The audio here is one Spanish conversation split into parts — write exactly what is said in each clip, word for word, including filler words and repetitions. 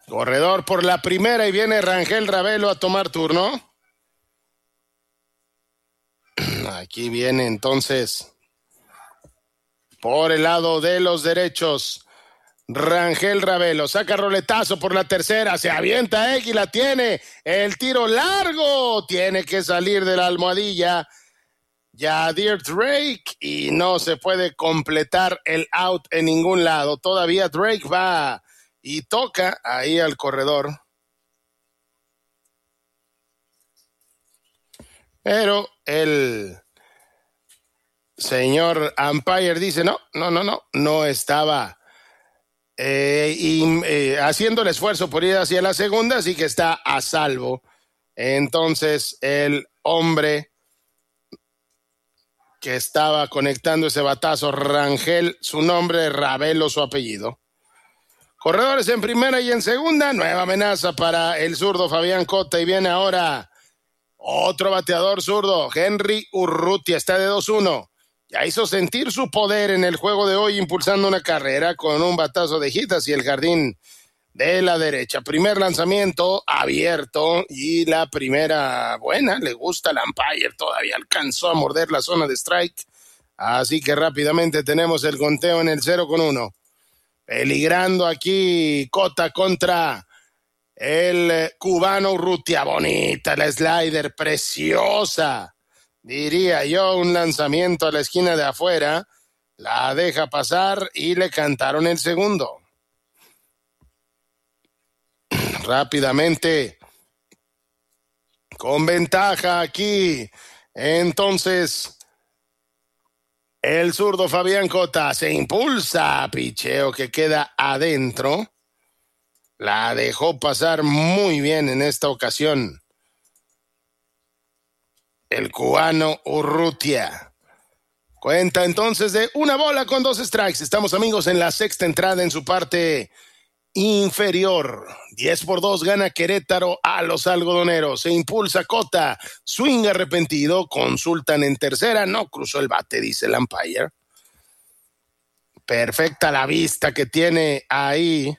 Corredor por la primera y viene Rangel Ravelo a tomar turno. Aquí viene entonces por el lado de los derechos Rangel Ravelo, saca roletazo por la tercera, se avienta X, la tiene, el tiro largo, tiene que salir de la almohadilla Yadir Drake y no se puede completar el out en ningún lado. Todavía Drake va y toca ahí al corredor, pero el señor umpire dice no, no, no, no, no estaba Eh, y eh, haciendo el esfuerzo por ir hacia la segunda, así que está a salvo. Entonces el hombre que estaba conectando ese batazo, Rangel, su nombre, Ravelo, su apellido. Corredores en primera y en segunda, nueva amenaza para el zurdo Fabián Cota, y viene ahora otro bateador zurdo, Henry Urrutia, está de dos uno. Ya hizo sentir su poder en el juego de hoy, impulsando una carrera con un batazo de hit hacia el jardín de la derecha. Primer lanzamiento abierto y la primera buena. Le gusta el umpire, todavía alcanzó a morder la zona de strike. Así que rápidamente tenemos el conteo en el cero con uno. Peligrando aquí Cota contra el cubano Urrutia. Bonita la slider, preciosa. Diría yo, un lanzamiento a la esquina de afuera, la deja pasar y le cantaron el segundo. Rápidamente, con ventaja aquí, entonces, el zurdo Fabián Cota se impulsa, picheo que queda adentro, la dejó pasar muy bien en esta ocasión el cubano Urrutia. Cuenta entonces de una bola con dos strikes. Estamos, amigos, en la sexta entrada en su parte inferior. diez por dos gana Querétaro a los algodoneros. Se impulsa Cota. Swing arrepentido. Consultan en tercera. No cruzó el bate, dice el umpire. Perfecta la vista que tiene ahí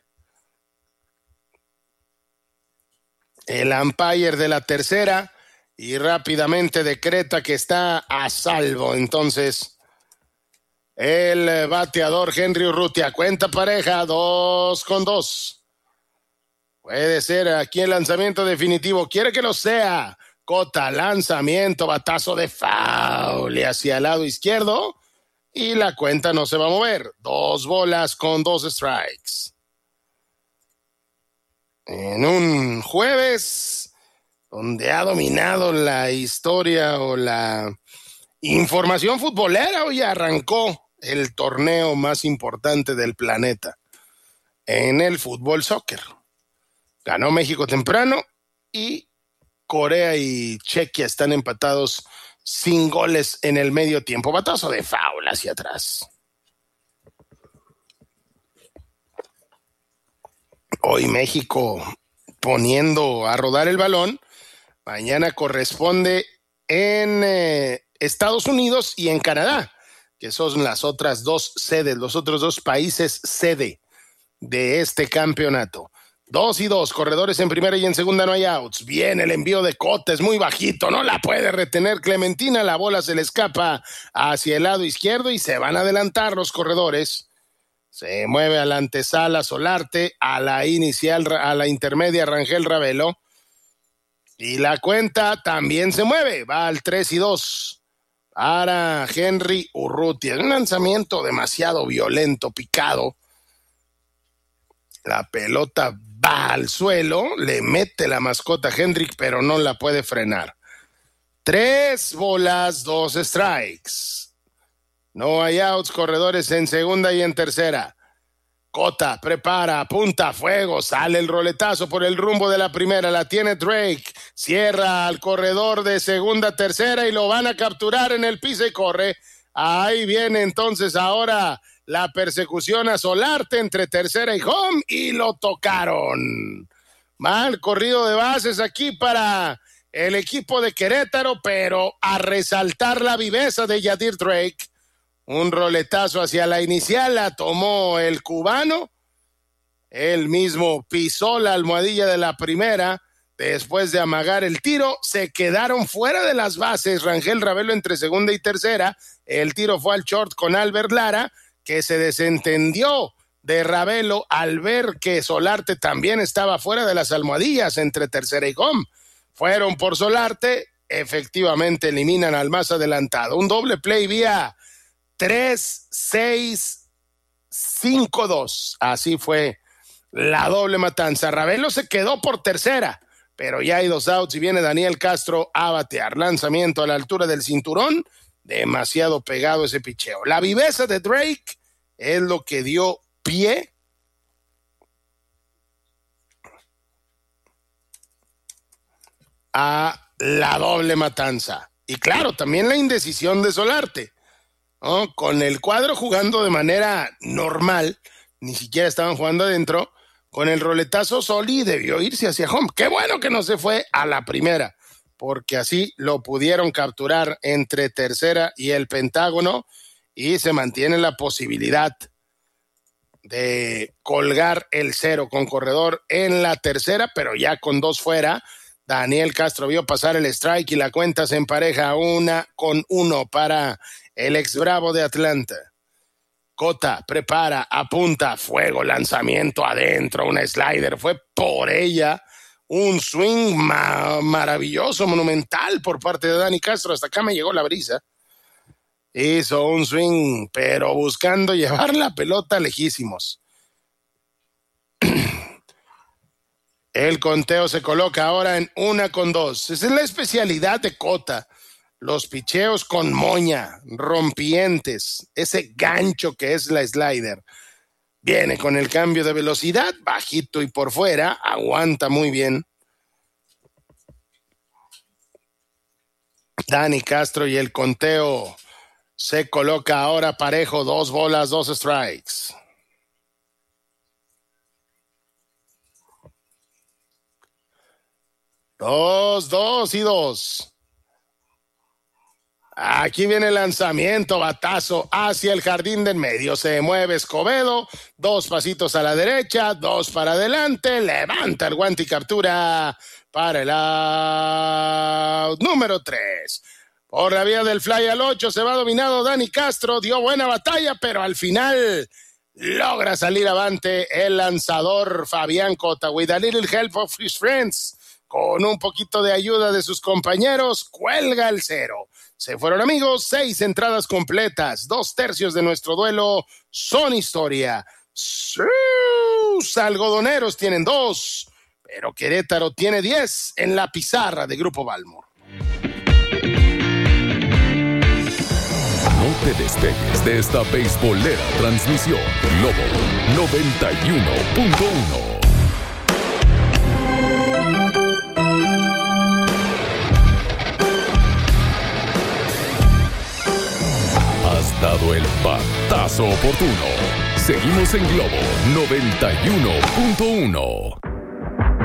el umpire de la tercera. Y rápidamente decreta que está a salvo. Entonces, el bateador Henry Urrutia, cuenta pareja, dos con dos. Puede ser aquí el lanzamiento definitivo. Quiere que lo sea. Cota, lanzamiento, batazo de foul hacia el lado izquierdo. Y la cuenta no se va a mover. Dos bolas con dos strikes. En un jueves donde ha dominado la historia o la información futbolera, hoy arrancó el torneo más importante del planeta en el fútbol soccer. Ganó México temprano y Corea y Chequia están empatados sin goles en el medio tiempo. Batazo de foul hacia atrás. Hoy México poniendo a rodar el balón. Mañana corresponde en eh, Estados Unidos y en Canadá, que son las otras dos sedes, los otros dos países sede de este campeonato. Dos y dos, corredores en primera y en segunda, no hay outs. Viene el envío de Cota, es muy bajito, no la puede retener Clementina, la bola se le escapa hacia el lado izquierdo y se van a adelantar los corredores. Se mueve a la antesala Solarte, a la inicial, a la intermedia Rangel Ravelo. Y la cuenta también se mueve, va al tres y dos para Henry Urrutia. Un lanzamiento demasiado violento, picado. La pelota va al suelo, le mete la mascota a Hendrick, pero no la puede frenar. Tres bolas, dos strikes. No hay outs, corredores en segunda y en tercera. Cota prepara, apunta, fuego, sale el roletazo por el rumbo de la primera, la tiene Drake, cierra al corredor de segunda, tercera y lo van a capturar en el piso y corre. Ahí viene entonces ahora la persecución a Solarte entre tercera y home y lo tocaron. Mal corrido de bases aquí para el equipo de Querétaro, pero a resaltar la viveza de Yadir Drake. Un roletazo hacia la inicial, la tomó el cubano Él mismo pisó la almohadilla de la primera. Después de amagar el tiro, se quedaron fuera de las bases. Rangel Ravelo entre segunda y tercera. El tiro fue al short con Albert Lara, que se desentendió de Ravelo al ver que Solarte también estaba fuera de las almohadillas entre tercera y home. Fueron por Solarte, efectivamente eliminan al más adelantado. Un doble play vía tres seis cinco dos. Así fue la doble matanza. Ravelo se quedó por tercera, pero ya hay dos outs y viene Daniel Castro a batear. Lanzamiento a la altura del cinturón, demasiado pegado ese picheo. La viveza de Drake es lo que dio pie a la doble matanza. Y claro, también la indecisión de Solarte, ¿no? Con el cuadro jugando de manera normal, ni siquiera estaban jugando adentro. Con el roletazo, Soli debió irse hacia home. Qué bueno que no se fue a la primera, porque así lo pudieron capturar entre tercera y el Pentágono y se mantiene la posibilidad de colgar el cero con corredor en la tercera, pero ya con dos fuera. Daniel Castro vio pasar el strike y la cuenta se empareja una con uno para el ex Bravo de Atlanta. Cota prepara, apunta, fuego, lanzamiento adentro, una slider, fue por ella, un swing ma- maravilloso, monumental por parte de Dani Castro. Hasta acá me llegó la brisa. Hizo un swing, pero buscando llevar la pelota lejísimos. El conteo se coloca ahora en una con dos. Esa es la especialidad de Cota. Los picheos con moña, rompientes, ese gancho que es la slider. Viene con el cambio de velocidad, bajito y por fuera, aguanta muy bien. Dani Castro y el conteo se coloca ahora parejo, dos bolas, dos strikes. Dos, dos y dos. Aquí viene el lanzamiento, batazo hacia el jardín del medio. Se mueve Escobedo, dos pasitos a la derecha, dos para adelante, levanta el guante y captura para el out número tres. Por la vía del fly al ocho se va dominado Dani Castro, dio buena batalla, pero al final logra salir avante el lanzador Fabián Cota. With a little help of his friends, con un poquito de ayuda de sus compañeros, cuelga el cero. Se fueron, amigos, seis entradas completas. Dos tercios de nuestro duelo son historia. Sus algodoneros tienen dos, pero Querétaro tiene diez en la pizarra de Grupo Balmor. No te despegues de esta beisbolera transmisión. Globo noventa y uno punto uno. Has dado el batazo oportuno. Seguimos en Globo noventa y uno punto uno.